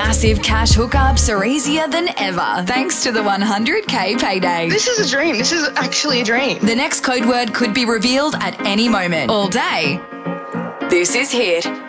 Massive cash hookups are easier than ever thanks to the 100K payday. This is a dream. This is actually a dream. The next code word could be revealed at any moment. All day. This is Hit.